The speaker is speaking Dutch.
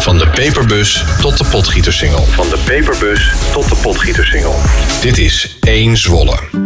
Van de peperbus tot de potgietersingel. Van de peperbus tot de potgietersingel. Dit is 1 Zwolle.